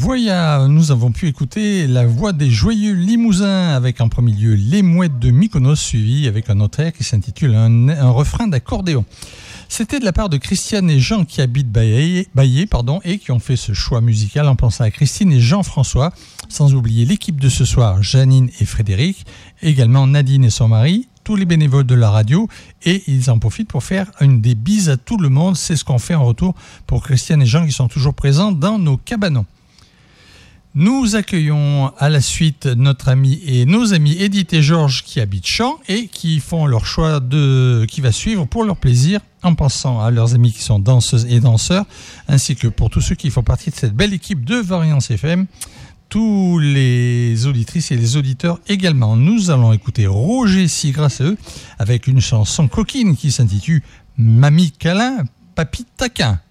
Voilà, nous avons pu écouter la voix des joyeux Limousins avec en premier lieu Les Mouettes de Mykonos, suivi avec un autre air qui s'intitule un refrain d'accordéon. C'était de la part de Christiane et Jean qui habitent Baillé, et qui ont fait ce choix musical en pensant à Christine et Jean-François, sans oublier l'équipe de ce soir, Janine et Frédéric, également Nadine et son mari, tous les bénévoles de la radio, et ils en profitent pour faire une des bises à tout le monde. C'est ce qu'on fait en retour pour Christiane et Jean qui sont toujours présents dans nos cabanons. Nous accueillons à la suite notre ami et nos amis Edith et Georges qui habitent Champs et qui font leur choix qui va suivre pour leur plaisir en pensant à leurs amis qui sont danseuses et danseurs ainsi que pour tous ceux qui font partie de cette belle équipe de Variance FM, tous les auditrices et les auditeurs également. Nous allons écouter Roger Si grâce à eux avec une chanson coquine qui s'intitule Mamie câlin, papy taquin.